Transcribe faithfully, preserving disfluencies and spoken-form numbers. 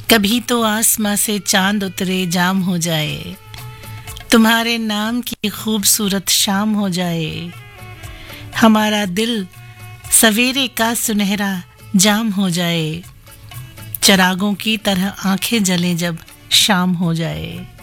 कभी तो आसमां से चांद उतरे जाम हो जाए, तुम्हारे नाम की खूबसूरत शाम हो जाए, हमारा दिल सवेरे का सुनहरा जाम हो जाए, चरागों की तरह आंखें जलें जब शाम हो जाए।